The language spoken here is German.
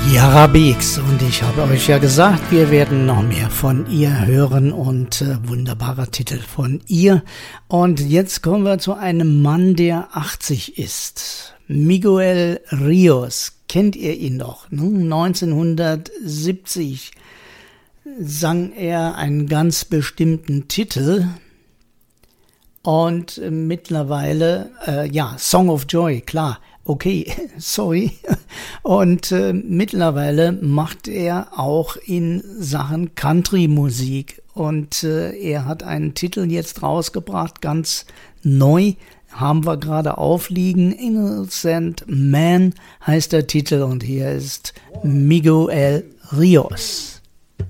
Yara Beeks, und ich habe euch ja gesagt, wir werden noch mehr von ihr hören und wunderbarer Titel von ihr. Und jetzt kommen wir zu einem Mann, der 80 ist. Miguel Ríos, kennt ihr ihn noch? 1970 sang er einen ganz bestimmten Titel und mittlerweile, Song of Joy, klar. Okay, sorry. Und mittlerweile macht er auch in Sachen Country-Musik. Und er hat einen Titel jetzt rausgebracht, ganz neu, haben wir gerade aufliegen. Innocent Man heißt der Titel, und hier ist Miguel Ríos.